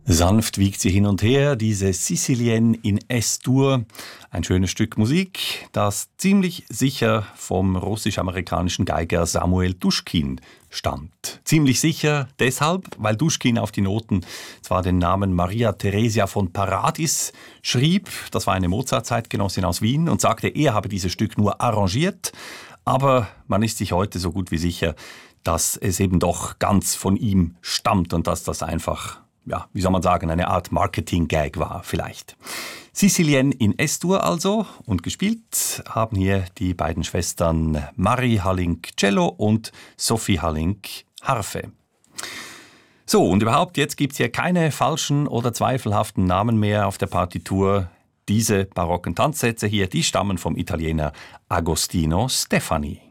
Sanft wiegt sie hin und her, diese Sicilienne in S-Dur. Ein schönes Stück Musik, das ziemlich sicher vom russisch-amerikanischen Geiger Samuel Duschkin stammt. Ziemlich sicher deshalb, weil Duschkin auf die Noten zwar den Namen Maria Theresia von Paradis schrieb, das war eine Mozart-Zeitgenossin aus Wien, und sagte, er habe dieses Stück nur arrangiert, aber man ist sich heute so gut wie sicher, dass es eben doch ganz von ihm stammt und dass das einfach, ja, wie soll man sagen, eine Art Marketing-Gag war vielleicht. Sicilienne in S-Dur also, und gespielt haben hier die beiden Schwestern Marie Halink Cello und Sophie Halink Harfe. So, und überhaupt, jetzt gibt's hier keine falschen oder zweifelhaften Namen mehr auf der Partitur. Diese barocken Tanzsätze hier, die stammen vom Italiener Agostino Stefani.